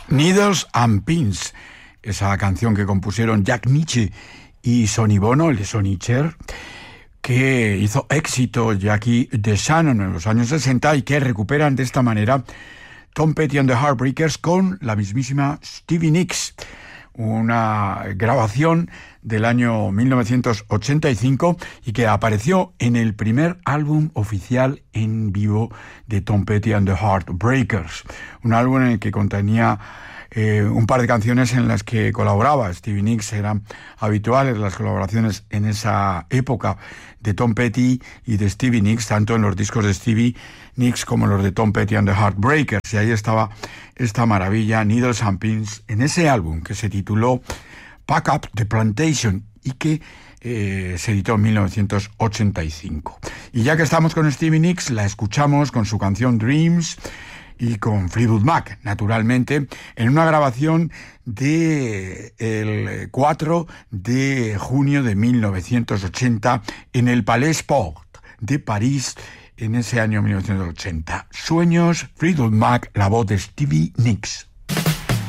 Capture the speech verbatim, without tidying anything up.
Needles and Pins, esa canción que compusieron Jack Nitzsche y Sonny Bono, el de Sonny Cher, que hizo éxito Jackie DeShannon en los años sesenta y que recuperan de esta manera Tom Petty and the Heartbreakers con la mismísima Stevie Nicks. Una grabación del año mil novecientos ochenta y cinco y que apareció en el primer álbum oficial en vivo de Tom Petty and the Heartbreakers. Un álbum en el que contenía eh, un par de canciones en las que colaboraba Stevie Nicks. Eran habituales las colaboraciones en esa época de Tom Petty y de Stevie Nicks, tanto en los discos de Stevie Nicks como en los de Tom Petty and the Heartbreakers. Y ahí estaba esta maravilla, Needles and Pins, en ese álbum que se tituló Pack Up the Plantation y que eh, se editó en mil novecientos ochenta y cinco. Y ya que estamos con Stevie Nicks, la escuchamos con su canción Dreams y con Fleetwood Mac, naturalmente, en una grabación de el cuatro de junio de mil novecientos ochenta en el Palais Sport de París, en ese año mil novecientos ochenta. Sueños, Fleetwood Mac, la voz de Stevie Nicks.